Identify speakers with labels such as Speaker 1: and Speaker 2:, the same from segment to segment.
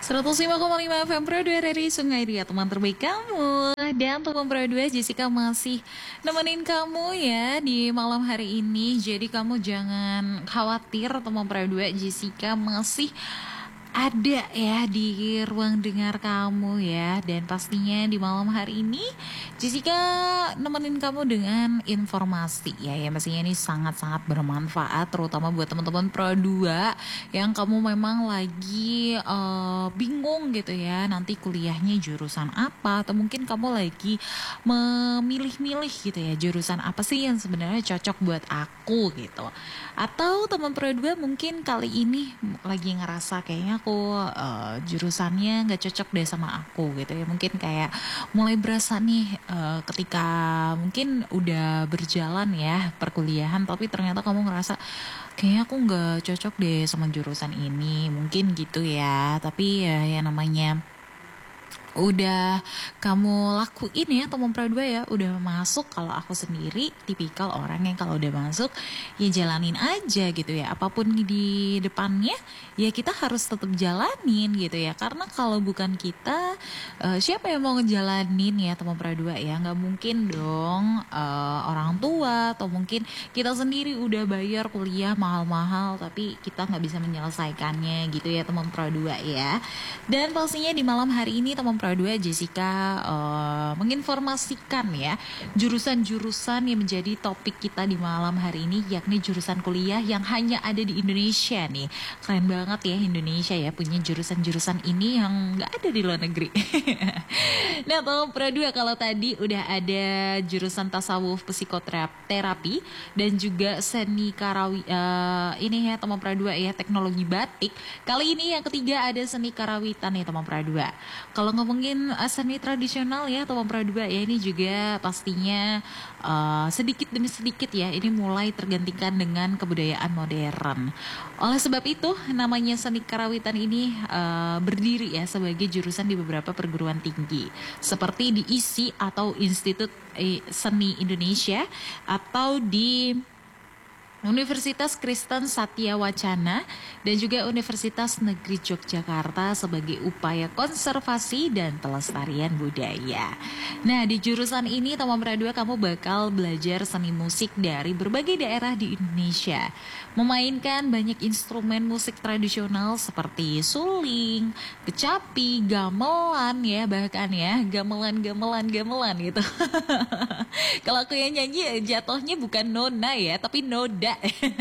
Speaker 1: 105,5 FM Pro 2 dari Sungai Dia, teman terbaik kamu. Dan teman Pro 2, Jessica masih nemenin kamu ya di malam hari ini. Jadi kamu jangan khawatir, teman Pro 2, Jessica masih ada ya di ruang dengar kamu ya. Dan pastinya di malam hari ini Jessica nemenin kamu dengan informasi ya, yang pastinya ini sangat-sangat bermanfaat, terutama buat teman-teman Pro 2 yang kamu memang lagi bingung gitu ya, nanti kuliahnya jurusan apa, atau mungkin kamu lagi memilih-milih gitu ya, jurusan apa sih yang sebenarnya cocok buat aku gitu. Atau teman Pro 2 mungkin kali ini lagi ngerasa kayaknya aku jurusannya gak cocok deh sama aku gitu ya. Mungkin kayak mulai berasa nih ketika mungkin udah berjalan ya perkuliahan, tapi ternyata kamu ngerasa kayaknya aku gak cocok deh sama jurusan ini. Mungkin gitu ya. Tapi ya namanya udah kamu lakuin ya teman Pro 2 ya, udah masuk. Kalau aku sendiri tipikal orang yang kalau udah masuk ya jalanin aja gitu ya, apapun di depannya ya kita harus tetap jalanin gitu ya, karena kalau bukan kita siapa yang mau ngejalanin ya teman Pro 2 ya. Nggak mungkin dong orang tua atau mungkin kita sendiri udah bayar kuliah mahal-mahal tapi kita nggak bisa menyelesaikannya gitu ya teman Pro 2 ya. Dan pastinya di malam hari ini teman Pro 2, Jessica menginformasikan ya jurusan-jurusan yang menjadi topik kita di malam hari ini, yakni jurusan kuliah yang hanya ada di Indonesia nih. Keren banget ya Indonesia ya punya jurusan-jurusan ini yang nggak ada di luar negeri. Nah teman Pro 2, kalau tadi udah ada jurusan tasawuf psikoterapi dan juga seni karawi, ini ya teman Pro 2 ya, teknologi batik. Kali ini yang ketiga ada seni karawitan ya teman Pro 2. Kalau ngomongin seni tradisional ya teman Pro 2 ya, ini juga pastinya sedikit demi sedikit ya ini mulai tergantikan dengan kebudayaan modern. Oleh sebab itu namanya seni karawitan ini berdiri ya sebagai jurusan di beberapa perguruan tinggi seperti di ISI atau Institut Seni Indonesia, atau di Universitas Kristen Satya Wacana, dan juga Universitas Negeri Yogyakarta sebagai upaya konservasi dan pelestarian budaya. Nah di jurusan ini teman Pro 2 kamu bakal belajar seni musik dari berbagai daerah di Indonesia, memainkan banyak instrumen musik tradisional seperti suling, kecapi, gamelan ya, bahkan ya gamelan gitu. Kalau aku yang nyanyi jatuhnya bukan nona ya, tapi noda.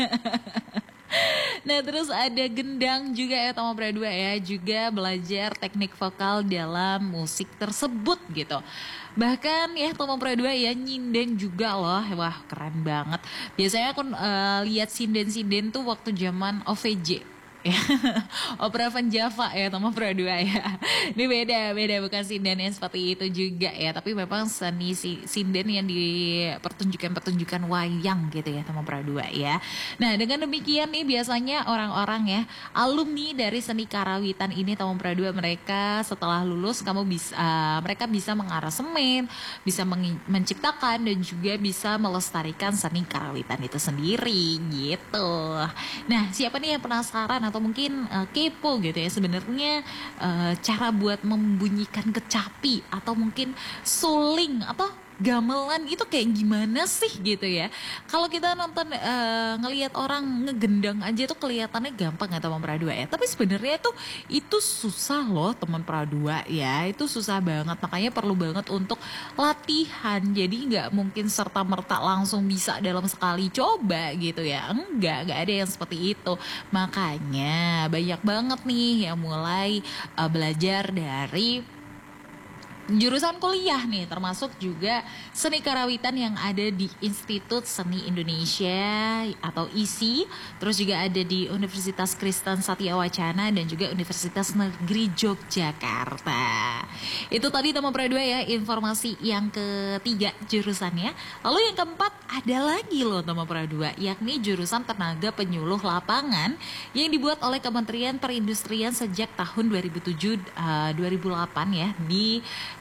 Speaker 1: Nah terus ada gendang juga ya teman Pro 2 ya, juga belajar teknik vokal dalam musik tersebut gitu. Bahkan ya teman Pro 2 ya nyinden juga loh. Wah keren banget. Biasanya aku lihat sinden-sinden tuh waktu zaman OVJ ya. Opera Van Java ya teman Pro 2 ya. Ini beda bukan sinden yang seperti itu juga ya, tapi memang seni sinden yang di pertunjukan wayang gitu ya teman Pro 2 ya. Nah dengan demikian nih biasanya orang-orang ya alumni dari seni karawitan ini teman Pro 2, mereka setelah lulus mereka bisa mengaransemen, bisa menciptakan dan juga bisa melestarikan seni karawitan itu sendiri gitu. Nah siapa nih yang penasaran atau mungkin kepo gitu ya sebenarnya cara buat membunyikan kecapi atau mungkin suling atau gamelan itu kayak gimana sih gitu ya. Kalau kita nonton ngelihat orang ngegendang aja tuh kelihatannya gampang ya teman Pro 2 ya, tapi sebenarnya itu susah loh teman Pro 2 ya, itu susah banget, makanya perlu banget untuk latihan. Jadi nggak mungkin serta merta langsung bisa dalam sekali coba gitu ya, nggak ada yang seperti itu. Makanya banyak banget nih yang mulai belajar dari jurusan kuliah nih, termasuk juga seni karawitan yang ada di Institut Seni Indonesia atau ISI, terus juga ada di Universitas Kristen Satya Wacana dan juga Universitas Negeri Yogyakarta. Itu tadi teman Pro 2 ya informasi yang ketiga jurusannya. Lalu yang keempat ada lagi loh teman Pro 2, yakni jurusan tenaga penyuluh lapangan yang dibuat oleh Kementerian Perindustrian sejak tahun 2007 2008 ya, di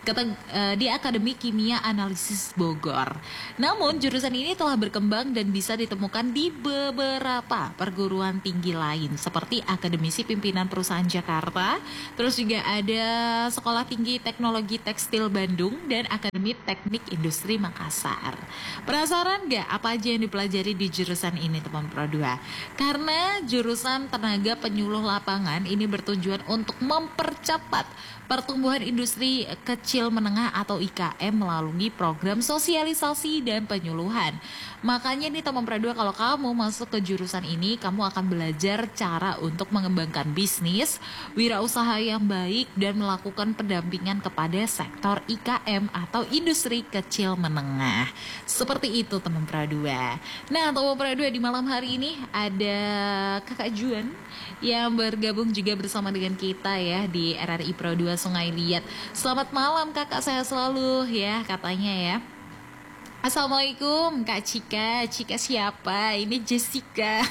Speaker 1: di Akademi Kimia Analisis Bogor. Namun jurusan ini telah berkembang dan bisa ditemukan di beberapa perguruan tinggi lain seperti Akademisi Pimpinan Perusahaan Jakarta, terus juga ada Sekolah Tinggi Teknologi Tekstil Bandung dan Akademi Teknik Industri Makassar. Penasaran gak apa aja yang dipelajari di jurusan ini teman Pro 2? Karena jurusan tenaga penyuluh lapangan ini bertujuan untuk mempercepat pertumbuhan industri kecil menengah atau IKM melalui program sosialisasi dan penyuluhan. Makanya nih teman Pro 2, kalau kamu masuk ke jurusan ini, kamu akan belajar cara untuk mengembangkan bisnis, wirausaha yang baik, dan melakukan pendampingan kepada sektor IKM atau industri kecil menengah. Seperti itu teman Pro 2. Nah teman Pro 2, di malam hari ini ada Kakak Juan yang bergabung juga bersama dengan kita ya di RRI Pro 2 Sungai Liat. Selamat malam kakak, saya selalu ya katanya ya. Assalamualaikum Kak Cika. Cika siapa? Ini Jessica.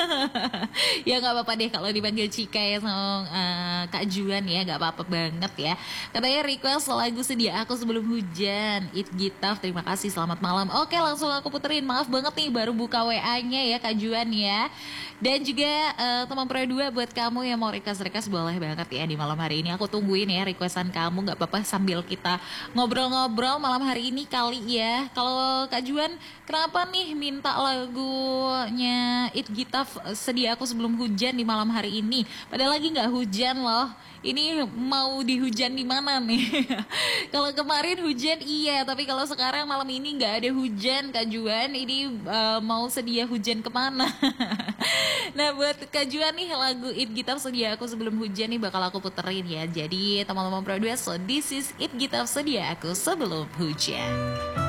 Speaker 1: Ya gak apa-apa deh kalau dipanggil Cika ya sama Kak Juan ya, gak apa-apa banget ya. Katanya request lagu Sedia Aku Sebelum Hujan, It Gitaf. Terima kasih, selamat malam. Oke, langsung aku puterin. Maaf banget nih baru buka WA-nya ya Kak Juan ya. Dan juga teman Pro 2, buat kamu yang mau request boleh banget ya di malam hari ini. Aku tungguin ya requestan kamu, gak apa-apa sambil kita ngobrol-ngobrol malam hari ini kali ya. Kalau Kak Juan, kenapa nih minta lagunya It Gitaf Sedia Aku Sebelum Hujan di malam hari ini? Padahal lagi nggak hujan loh. Ini mau dihujan di mana nih? Kalau kemarin hujan iya, tapi kalau sekarang malam ini nggak ada hujan Kak Juan. Ini mau sedia hujan kemana? Nah buat Kak Juan nih, lagu It Gitaf Sedia Aku Sebelum Hujan nih bakal aku puterin ya. Jadi teman-teman Pro 2, so this is It Gitaf Sedia Aku Sebelum Hujan.